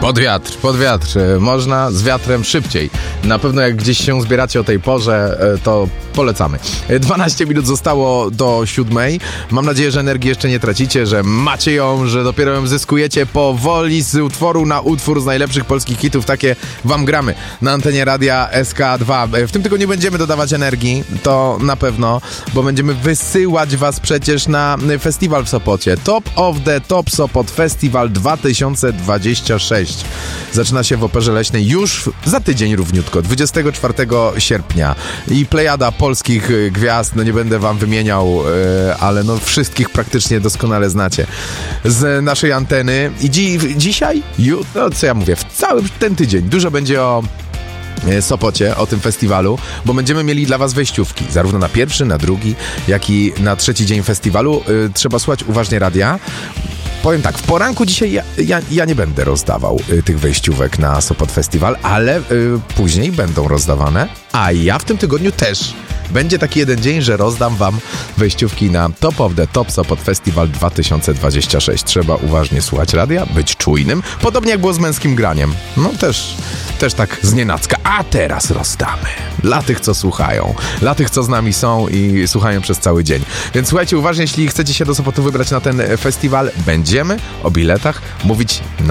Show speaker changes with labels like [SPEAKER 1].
[SPEAKER 1] Pod wiatr. Można z wiatrem szybciej. Na pewno jak gdzieś się zbieracie o tej porze, to polecamy. 12 minut zostało do 7. Mam nadzieję, że energii jeszcze nie tracicie, że macie ją, że dopiero ją zyskujecie powoli z utworu na utwór z najlepszych polskich hitów. Takie wam gramy na antenie radia SK2. W tym tygodniu będziemy dodawać energii, to na pewno, bo będziemy wysyłać was przecież na festiwal w Sopocie. Top of the Top Sopot Festival 2026. Zaczyna się w Operze Leśnej już za tydzień równiutko, 24 sierpnia. I plejada polskich gwiazd, no nie będę wam wymieniał, ale no wszystkich praktycznie doskonale znacie z naszej anteny. I dzisiaj, no co ja mówię, w cały ten tydzień dużo będzie o Sopocie, o tym festiwalu, bo będziemy mieli dla was wejściówki, zarówno na pierwszy, na drugi, jak i na trzeci dzień festiwalu. Trzeba słuchać uważnie radia. Powiem tak, w poranku dzisiaj ja nie będę rozdawał tych wejściówek na Sopot Festival, ale później będą rozdawane, a ja w tym tygodniu też. Będzie taki jeden dzień, że rozdam wam wejściówki na Top of the Top Sopot Festival 2026. Trzeba uważnie słuchać radia, być czujnym, podobnie jak było z męskim graniem. No też tak znienacka. A teraz rozdamy. Dla tych, co słuchają. Dla tych, co z nami są i słuchają przez cały dzień. Więc słuchajcie uważnie, jeśli chcecie się do Sopotu wybrać na ten festiwal, będziemy o biletach mówić